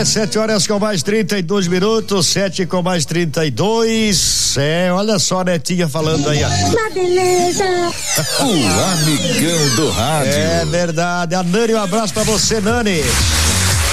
7 horas com mais 32 minutos, 7 com mais 32. Olha só a Netinha falando aí. Uma beleza. O amigão do rádio. É verdade. A Nani, um abraço pra você, Nani.